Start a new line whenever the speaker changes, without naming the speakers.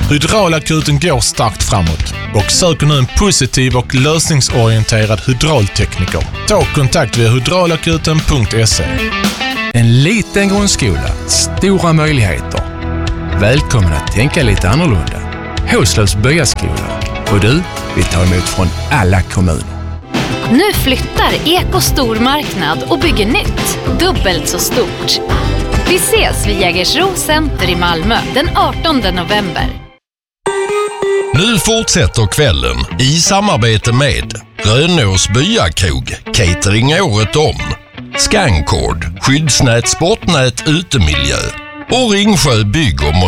Hydraulakuten går starkt framåt och söker nu en positiv och lösningsorienterad hydraultekniker. Ta kontakt via hydraulakuten.se.
En liten grundskola, stora möjligheter. Välkommen att tänka lite annorlunda. Håslövs byaskola. Och du, vi tar emot från alla kommuner.
Nu flyttar Eko stormarknad och bygger nytt, dubbelt så stort. Vi ses vid Jägersro Center i Malmö den 18 november.
Nu fortsätter kvällen i samarbete med Rönås byakrog, catering året om, Scancord, skyddsnät, sportnät, utemiljö och Ringsjö bygg och